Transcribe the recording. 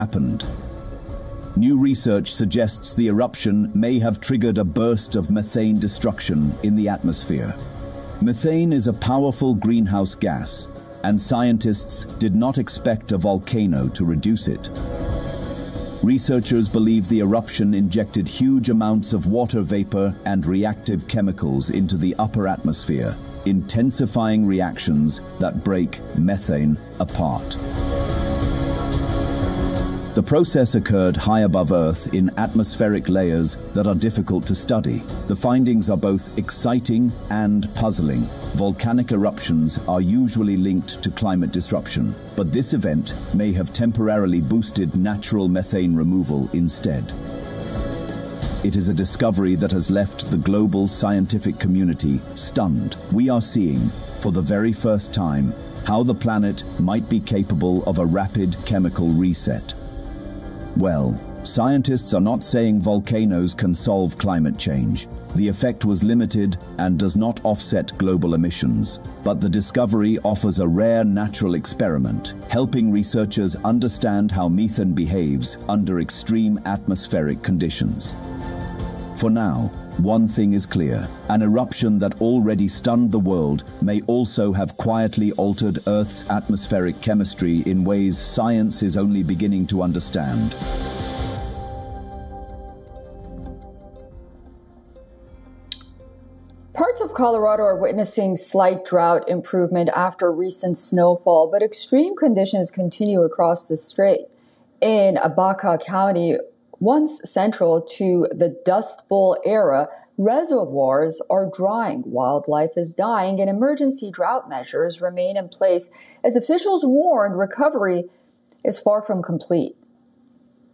happened. New research suggests the eruption may have triggered a burst of methane destruction in the atmosphere. Methane is a powerful greenhouse gas, and scientists did not expect a volcano to reduce it. Researchers believe the eruption injected huge amounts of water vapor and reactive chemicals into the upper atmosphere, intensifying reactions that break methane apart. The process occurred high above Earth in atmospheric layers that are difficult to study. The findings are both exciting and puzzling. Volcanic eruptions are usually linked to climate disruption, but this event may have temporarily boosted natural methane removal instead. It is a discovery that has left the global scientific community stunned. We are seeing, for the very first time, how the planet might be capable of a rapid chemical reset. Well, scientists are not saying volcanoes can solve climate change. The effect was limited and does not offset global emissions. But the discovery offers a rare natural experiment, helping researchers understand how methane behaves under extreme atmospheric conditions. For now, one thing is clear: an eruption that already stunned the world may also have quietly altered Earth's atmospheric chemistry in ways science is only beginning to understand. Parts of Colorado are witnessing slight drought improvement after recent snowfall, but extreme conditions continue across the state. In Abaca County, once central to the Dust Bowl era, reservoirs are drying, wildlife is dying, and emergency drought measures remain in place as officials warned recovery is far from complete.